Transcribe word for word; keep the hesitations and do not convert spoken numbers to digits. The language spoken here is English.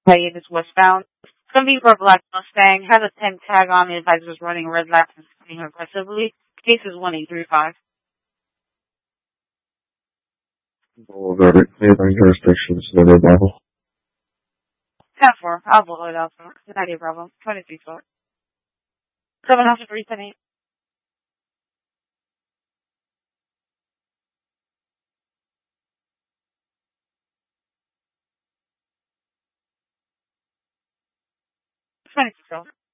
Hey, it is westbound. It's gonna be for a black Mustang. Has a ten tag on it. Advisor is running red lights and speeding aggressively. Case is one eight three five. Boulevard, neighboring jurisdictions, Never Bible. ten four. I'll blow it out for ninety Bravo. twenty-three four. seven hundred three ten eight. twenty-six.